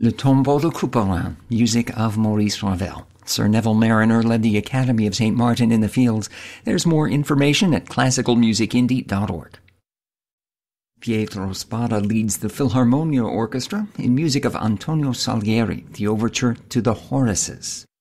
Le Tombeau de Couperin, music of Maurice Ravel. Sir Neville Mariner led the Academy of St. Martin in the Fields. There's more information at classicalmusicindie.org. Pietro Spada leads the Philharmonia Orchestra in music of Antonio Salieri, the overture to the Horaces.